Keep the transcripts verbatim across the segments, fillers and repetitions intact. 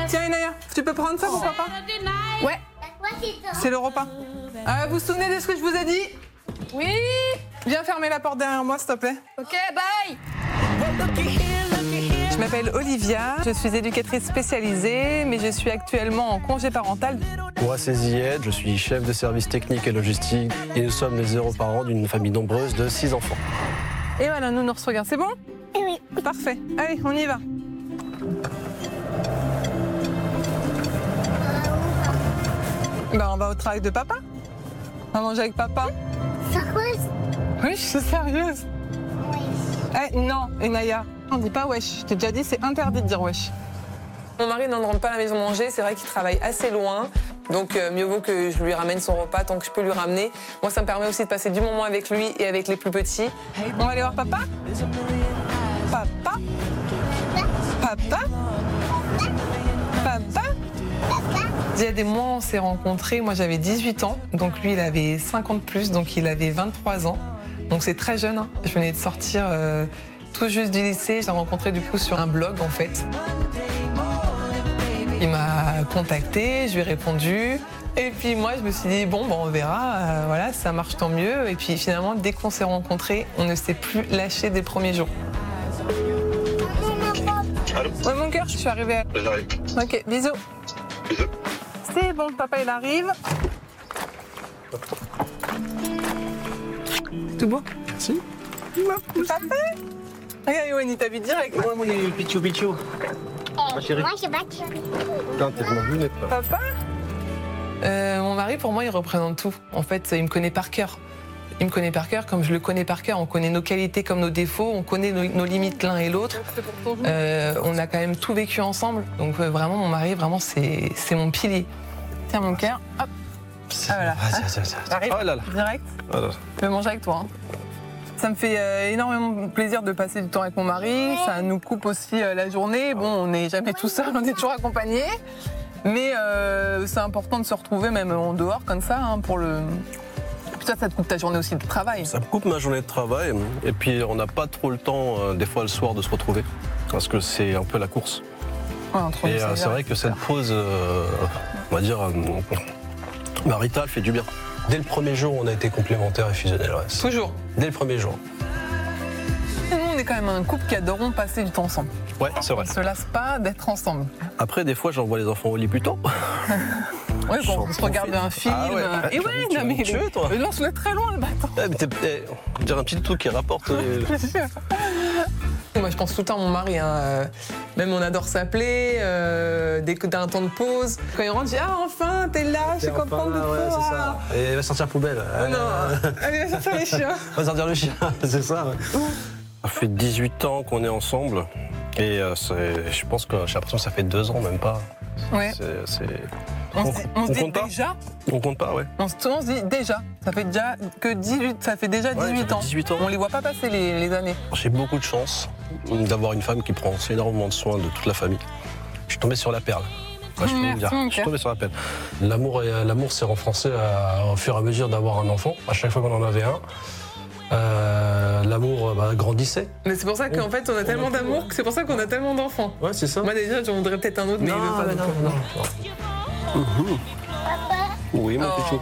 Tiens, Inaya, tu peux prendre ça pour papa? Ouais. C'est le repas. Ah, vous vous souvenez de ce que je vous ai dit? Oui. Viens fermer la porte derrière moi, s'il te plaît. Ok, bye. Je m'appelle Olivia, je suis éducatrice spécialisée, mais je suis actuellement en congé parental. Moi, c'est Zied, je suis chef de service technique et logistique et nous sommes les heureux parents d'une famille nombreuse de six enfants. Et voilà, nous nous regarde. C'est bon? Oui. Parfait. Allez, on y va. Ben, on va au travail de papa. On va manger avec papa. Sérieuse? Oui, je suis sérieuse. Oui. Eh, non, Inaya, on dit pas wesh. Je t'ai déjà dit, c'est interdit de dire wesh. Mon mari ne rentre pas à la maison manger. C'est vrai qu'il travaille assez loin. Donc, euh, mieux vaut que je lui ramène son repas tant que je peux lui ramener. Moi, ça me permet aussi de passer du moment avec lui et avec les plus petits. On va aller voir papa? Papa? Papa? Papa? Il y a des mois, on s'est rencontrés. Moi, j'avais dix-huit ans. Donc, lui, il avait cinquante plus. Donc, il avait vingt-trois ans. Donc, c'est très jeune. Hein. Je venais de sortir euh, tout juste du lycée. Je l'ai rencontré, du coup, sur un blog, en fait. Il m'a contacté, je lui ai répondu. Et puis, moi, je me suis dit, bon, bon on verra. Euh, voilà, ça marche, tant mieux. Et puis, finalement, dès qu'on s'est rencontrés, on ne s'est plus lâché des premiers jours. Allô? Ouais, mon cœur, je suis arrivée. À... J'arrive. Ok, bisous. Bisous. C'est bon, papa, il arrive. Tout beau? Merci. Papa? Regarde, Yoann, il t'a vu direct. Moi, moi, il y a eu Pichou Pichou. Eh, chérie. moi, je bats. Putain, t'es vraiment lunette, là. Papa? Euh, mon mari, pour moi, il représente tout. En fait, il me connaît par cœur. Il me connaît par cœur comme je le connais par cœur. On connaît nos qualités comme nos défauts, on connaît nos, nos limites l'un et l'autre. Euh, on a quand même tout vécu ensemble. Donc euh, vraiment, mon mari, vraiment, c'est c'est mon pilier. Tiens, mon cœur. Hop. Ah voilà. Vas-y, vas-y, vas-y. J'arrive. Oh là là. Direct. Oh là là. Je vais manger avec toi. hein. Ça me fait euh, énormément plaisir de passer du temps avec mon mari. Ça nous coupe aussi euh, la journée. Bon, on n'est jamais tout seul, on est toujours accompagné. Mais euh, c'est important de se retrouver même en dehors comme ça hein, pour le. Ça, ça te coupe ta journée aussi de travail. Ça me coupe ma journée de travail. Et puis, on n'a pas trop le temps, euh, des fois, le soir, de se retrouver. Parce que c'est un peu la course. Ouais, entre nous, Et euh, ça c'est vient. vrai que cette pause, euh, on va dire, euh, maritale fait du bien. Dès le premier jour, on a été complémentaires et fusionnels. Ouais. Toujours. Dès le premier jour. Nous, on est quand même un couple qui adorons passer du temps ensemble. Ouais, c'est vrai. On ne se lasse pas d'être ensemble. Après, des fois, j'envoie les enfants au lit plus tôt. Oui, bon, J'en on se regarde un film. Ah ouais. euh, Et Tu ouais, vas- tu non, vas mais me tuer, toi. mais lance-le très loin, le bâton. Eh, mais t'es- eh, on dirait un petit truc qui rapporte. euh, Moi, je pense tout le temps à mon mari. Hein. euh, Même on adore s'appeler. euh, dès que t'as un temps de pause, quand il rentre, je dis ah enfin t'es là, je suis contente de te ouais, c'est voir. ça. Et va sortir poubelle. Oh non, allez va sortir les chiens. Va sortir le chien, c'est ça. Ouais. Ça fait dix-huit ans qu'on est ensemble. Et euh, c'est- je pense que j'ai l'impression que ça fait deux ans, même pas. Ouais. C'est- c'est- On, On- se- on se on dit compte pas déjà. On compte pas, ouais. On se, on se dit déjà. Ça fait déjà que dix-huit. Ça fait déjà Ouais, ça dix-huit fait ans. dix-huit ans. On les voit pas passer les, les années. J'ai beaucoup de chance d'avoir une femme qui prend aussi énormément de soin de toute la famille. Je suis tombé sur la perle. Ouais, je peux vous le Merci, dire. mon Je suis cœur. tombé sur la perle. L'amour, est- l'amour s'est renforcé à- au fur et à mesure d'avoir un enfant. À chaque fois qu'on en avait un, euh, l'amour bah, grandissait. Mais c'est pour ça qu'en On- fait on a tellement on a tout, d'amour ouais. que c'est pour ça qu'on a tellement d'enfants. Ouais, c'est ça. Moi déjà j'en voudrais peut-être un autre, mais il veut pas. mais donc, non, euh, non, non. Mhm. Oui, mon Oh. petit.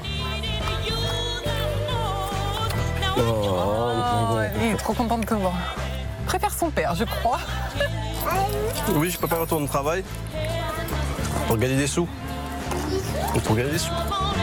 Oh, Oh, il est trop content de te voir. Préfère son père, je crois. Oui, je peux pas retourner au travail. Pour gagner des sous. Pour gagner des sous.